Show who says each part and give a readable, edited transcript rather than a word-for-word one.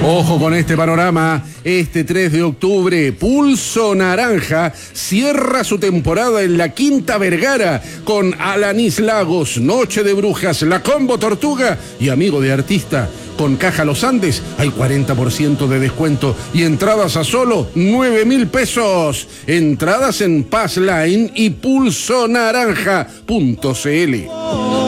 Speaker 1: Ojo con este panorama. Este 3 de octubre, Pulso Naranja cierra su temporada en la Quinta Vergara con Alanis Lagos, Noche de Brujas, La Combo Tortuga y Amigo de Artista. Con Caja Los Andes hay 40% de descuento y entradas a solo 9.000 pesos. Entradas en Passline y pulsonaranja.cl.